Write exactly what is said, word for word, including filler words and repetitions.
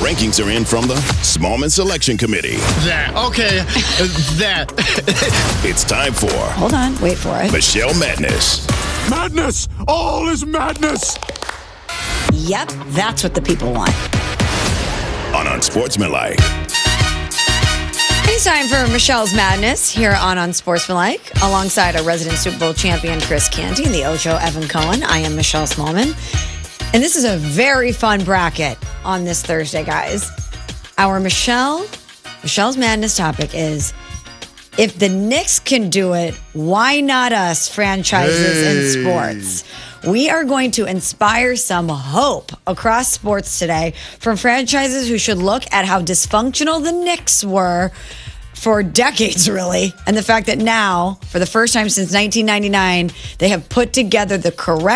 rankings are in from the Smallman Selection Committee. That. Okay. that. It's time for... Hold on. Wait for it. Michelle Madness. Madness! All is madness! Yep, that's what the people want. On Unsportsmanlike. It's time for Michelle's Madness here on Unsportsmanlike, alongside our resident Super Bowl champion Chris Canty and the Ocho Evan Cohen. I am Michelle Smallman. And this is a very fun bracket on this Thursday, guys. Our Michelle, Michelle's Madness topic is, if the Knicks can do it, why not us, franchises Hey. in sports? We are going to inspire some hope across sports today from franchises who should look at how dysfunctional the Knicks were for decades, really. And the fact that now, for the first time since nineteen ninety-nine, they have put together the correct